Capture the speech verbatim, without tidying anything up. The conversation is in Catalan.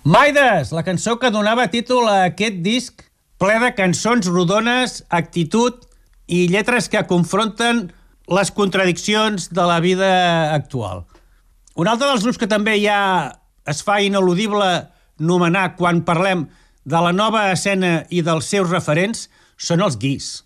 Maides, la cançó que donava títol a aquest disc ple de cançons rodones, actitud i lletres que confronten les contradiccions de la vida actual. Un altre dels grups que també ja es fa ineludible nomenar quan parlem de la nova escena i dels seus referents són els Guix.